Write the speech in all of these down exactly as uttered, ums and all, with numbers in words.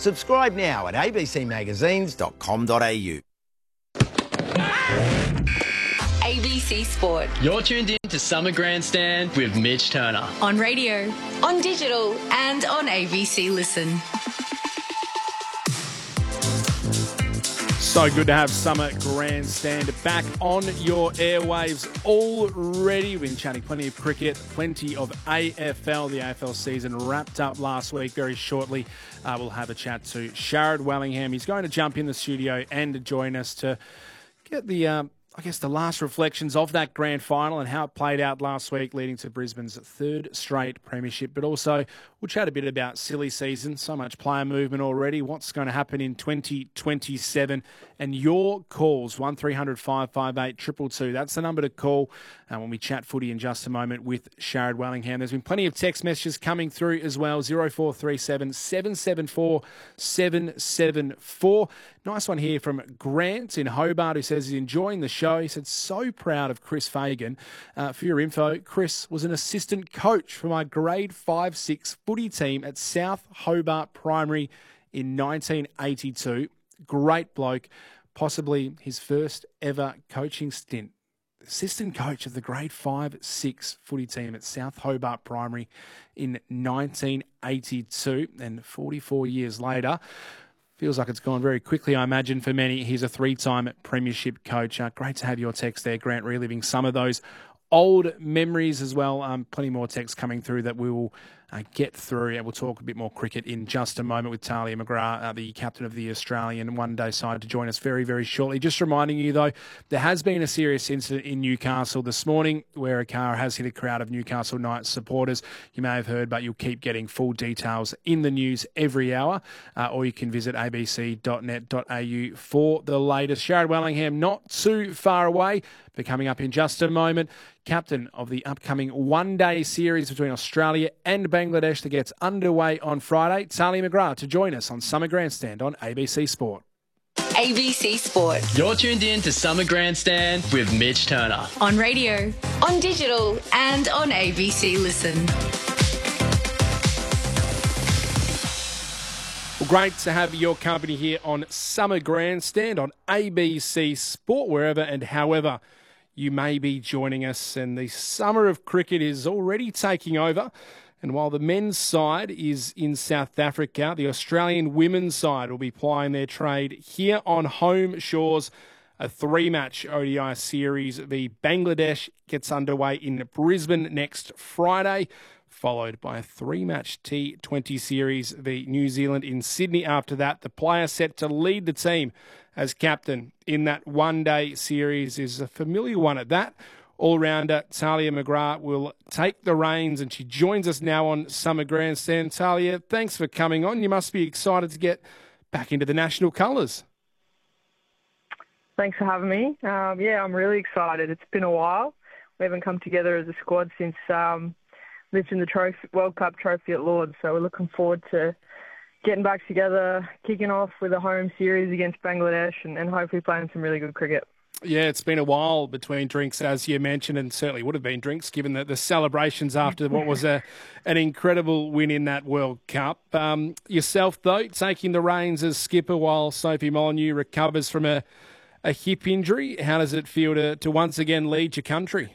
Subscribe now at a b c magazines dot com dot a u. A B C Sport. You're tuned in to Summer Grandstand with Mitch Turner. On radio, on digital, and on A B C Listen. So good to have Summer Grandstand back on your airwaves already. We've been chatting plenty of cricket, plenty of A F L. The A F L season wrapped up last week. Very shortly, uh, we'll have a chat to Sharrod Wellingham. He's going to jump in the studio and join us to get the... Um, I guess the last reflections of that grand final and how it played out last week, leading to Brisbane's third straight premiership. But also, we'll chat a bit about silly season, so much player movement already, what's going to happen in twenty twenty-seven, and your calls, one three hundred five five eight two two two. That's the number to call uh, when we chat footy in just a moment with Sharrod Wellingham. There's been plenty of text messages coming through as well, zero four three seven seven seven four seven seven four. Nice one here from Grant in Hobart, who says he's enjoying the show. He said, so proud of Chris Fagan. Uh, for your info, Chris was an assistant coach for my grade five six footy team at South Hobart Primary in nineteen eighty-two. Great bloke, possibly his first ever coaching stint. Assistant coach of the grade five six footy team at South Hobart Primary in nineteen eighty-two. And forty-four years later, feels like it's gone very quickly, I imagine, for many. He's a three-time premiership coach. Uh, great to have your text there, Grant, reliving some of those old memories as well. Um, plenty more texts coming through that we will uh, get through. And we'll talk a bit more cricket in just a moment with Tahlia McGrath, uh, the captain of the Australian one-day side, to join us very, very shortly. Just reminding you, though, there has been a serious incident in Newcastle this morning where a car has hit a crowd of Newcastle Knights supporters. You may have heard, but you'll keep getting full details in the news every hour, uh, or you can visit a b c dot net dot a u for the latest. Sharrod Wellingham not too far away, but coming up in just a moment, captain of the upcoming one-day series between Australia and Bangladesh that gets underway on Friday, Tahlia McGrath, to join us on Summer Grandstand on A B C Sport. A B C Sport. You're tuned in to Summer Grandstand with Mitch Turner. On radio, on digital, and on A B C Listen. Well, great to have your company here on Summer Grandstand on A B C Sport, wherever and however you may be joining us. And the summer of cricket is already taking over. And while the men's side is in South Africa, the Australian women's side will be plying their trade here on home shores. A three-match O D I series v Bangladesh gets underway in Brisbane next Friday, followed by a three-match T twenty series v New Zealand in Sydney after that. The player set to lead the team as captain in that one-day series is a familiar one at that. All-rounder Tahlia McGrath will take the reins, and she joins us now on Summer Grandstand. Tahlia, thanks for coming on. You must be excited to get back into the national colours. Thanks for having me. Um, yeah, I'm really excited. It's been a while. We haven't come together as a squad since um, lifting the trophy, World Cup trophy at Lords, so we're looking forward to getting back together, kicking off with a home series against Bangladesh, and, and hopefully playing some really good cricket. Yeah, it's been a while between drinks, as you mentioned, and certainly would have been drinks given the, the celebrations after what was a an incredible win in that World Cup. Um, yourself, though, taking the reins as skipper while Sophie Molyneux recovers from a, a hip injury. How does it feel to, to once again lead your country?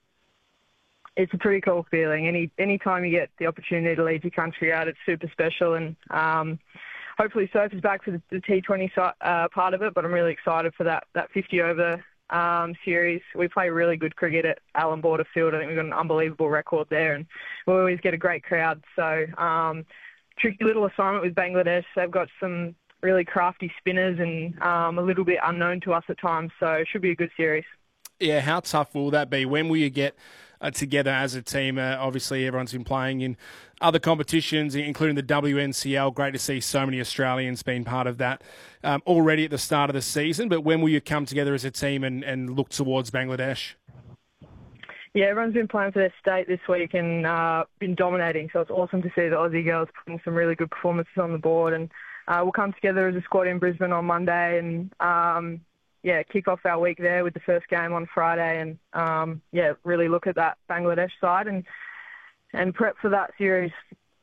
It's a pretty cool feeling. Any any time you get the opportunity to lead your country out, it's super special. And um, hopefully Soph is back for the, the T twenty uh, part of it, but I'm really excited for that, that fifty-over um, series. We play really good cricket at Allan Border Field. I think we've got an unbelievable record there, and we always get a great crowd. So um, tricky little assignment with Bangladesh. They've got some really crafty spinners and um, a little bit unknown to us at times, so it should be a good series. Yeah, how tough will that be? When will you get uh, together as a team? Uh, obviously, everyone's been playing in other competitions, including the W N C L. Great to see so many Australians being part of that um, already at the start of the season. But when will you come together as a team and, and look towards Bangladesh? Yeah, everyone's been playing for their state this week and uh, been dominating. So it's awesome to see the Aussie girls putting some really good performances on the board. And uh, we'll come together as a squad in Brisbane on Monday and, um, yeah, kick off our week there with the first game on Friday and, um, yeah, really look at that Bangladesh side and and prep for that series.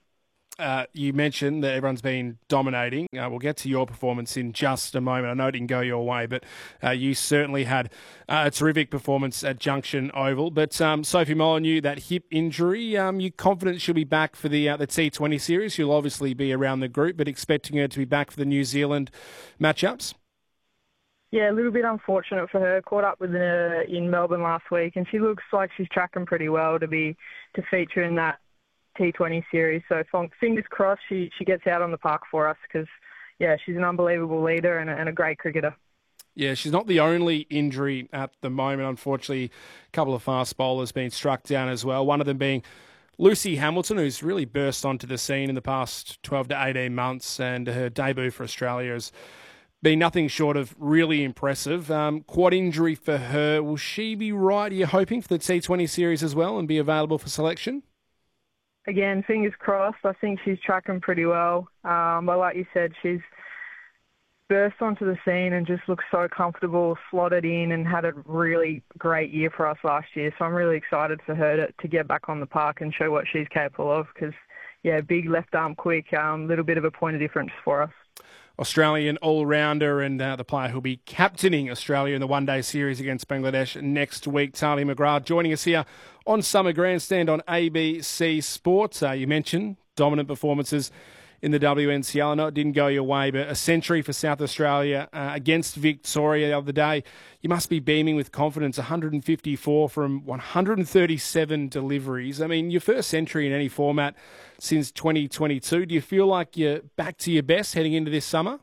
Uh, you mentioned that everyone's been dominating. Uh, we'll get to your performance in just a moment. I know it didn't go your way, but uh, you certainly had uh, a terrific performance at Junction Oval. But um, Sophie Molyneux, that hip injury, um, you confident she'll be back for the uh, the T twenty series? She'll obviously be around the group, but expecting her to be back for the New Zealand matchups? Yeah, a little bit unfortunate for her. Caught up with her in Melbourne last week, and she looks like she's tracking pretty well to be to feature in that T twenty series. So fingers crossed she, she gets out on the park for us because, yeah, she's an unbelievable leader and a, and a great cricketer. Yeah, she's not the only injury at the moment. Unfortunately, a couple of fast bowlers being struck down as well. One of them being Lucy Hamilton, who's really burst onto the scene in the past twelve to eighteen months, and her debut for Australia has been nothing short of really impressive. Um, quad injury for her. Will she be right, are you hoping, for the T twenty series as well and be available for selection? Again, fingers crossed. I think she's tracking pretty well. Um, but like you said, she's burst onto the scene and just looks so comfortable, slotted in, and had a really great year for us last year. So I'm really excited for her to, to get back on the park and show what she's capable of because, yeah, big left arm quick, a um, little bit of a point of difference for us. Australian all-rounder and uh, the player who'll be captaining Australia in the one-day series against Bangladesh next week, Tahlia McGrath, joining us here on Summer Grandstand on A B C Sports. Uh, you mentioned dominant performances in the W N C L. I know it didn't go your way, but a century for South Australia uh, against Victoria the other day. You must be beaming with confidence, one hundred fifty-four from one hundred thirty-seven deliveries. I mean, your first century in any format since twenty twenty-two. Do you feel like you're back to your best heading into this summer?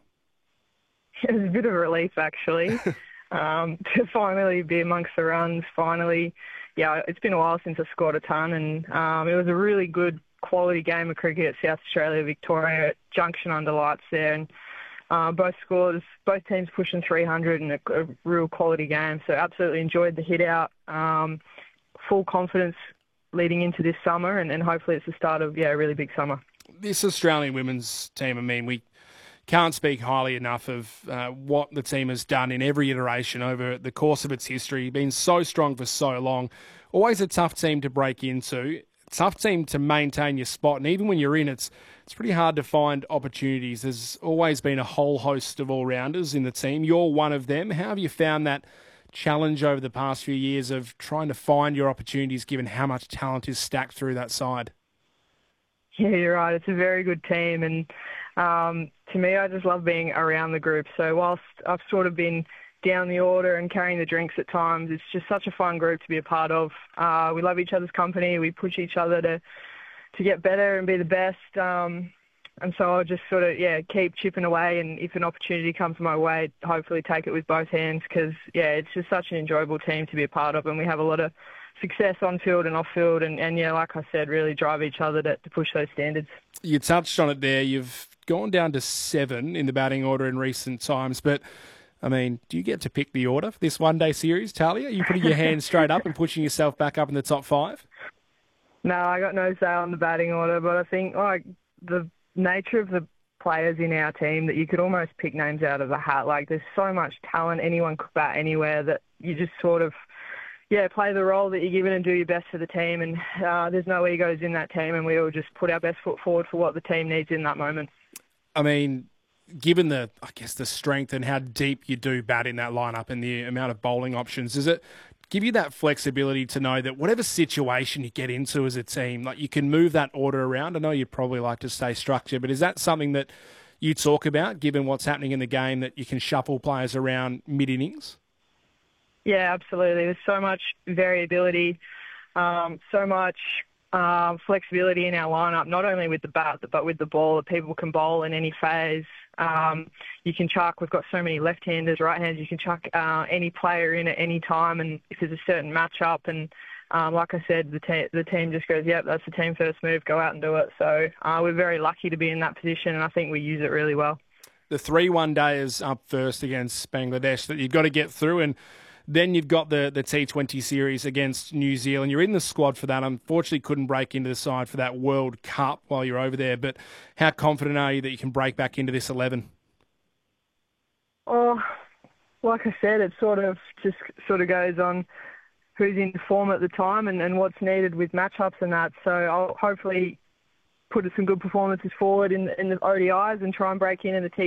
It was a bit of a relief, actually, um, to finally be amongst the runs, finally. Yeah, it's been a while since I scored a ton, and um, it was a really good quality game of cricket at South Australia, Victoria, at Junction under lights there, and uh, both scores, both teams pushing three hundred and a, a real quality game. So absolutely enjoyed the hit out. Um, full confidence leading into this summer, and, and hopefully it's the start of yeah a really big summer. This Australian women's team, I mean, we can't speak highly enough of uh, what the team has done in every iteration over the course of its history. Been so strong for so long. Always a tough team to break into. Tough team to maintain your spot, and even when you're in, it's it's pretty hard to find opportunities. There's always been a whole host of all-rounders in the team. You're one of them. How have you found that challenge over the past few years of trying to find your opportunities given how much talent is stacked through that side? Yeah, you're right. It's a very good team, and um, to me, I just love being around the group. So whilst I've sort of been down the order and carrying the drinks at times, it's just such a fun group to be a part of. Uh, we love each other's company. We push each other to to get better and be the best. Um, and so I'll just sort of, yeah, keep chipping away, and if an opportunity comes my way, hopefully take it with both hands because, yeah, it's just such an enjoyable team to be a part of, and we have a lot of success on field and off field, and, and yeah, like I said, really drive each other to, to push those standards. You touched on it there. You've gone down to seven in the batting order in recent times, but I mean, do you get to pick the order for this one-day series, Tahlia? Are you putting your hands straight up and pushing yourself back up in the top five? No, I got no say on the batting order, but I think like the nature of the players in our team that you could almost pick names out of the hat. Like, there's so much talent, anyone could bat anywhere, that you just sort of, yeah, play the role that you're given and do your best for the team. And uh, there's no egos in that team, and we all just put our best foot forward for what the team needs in that moment. I mean, given the, I guess, the strength and how deep you do bat in that lineup and the amount of bowling options, does it give you that flexibility to know that whatever situation you get into as a team, like, you can move that order around? I know you'd probably like to stay structured, but is that something that you talk about, given what's happening in the game, that you can shuffle players around mid-innings? Yeah, absolutely. There's so much variability, um, so much uh, flexibility in our lineup, not only with the bat, but with the ball, that people can bowl in any phase. Um, you can chuck, we've got so many left-handers, right-handers, you can chuck uh, any player in at any time, and if there's a certain match-up, and um, like I said, the, te- the team just goes, yep, that's the team first move, go out and do it. So uh, we're very lucky to be in that position, and I think we use it really well. The three one-dayers up first against Bangladesh that you've got to get through, and then you've got the, the T twenty series against New Zealand. You're in the squad for that. Unfortunately, couldn't break into the side for that World Cup while you're over there. But how confident are you that you can break back into this eleven? Oh, like I said, it sort of just sort of goes on who's in form at the time and, and what's needed with matchups and that. So I'll hopefully put some good performances forward in, in the O D Is and try and break in in the T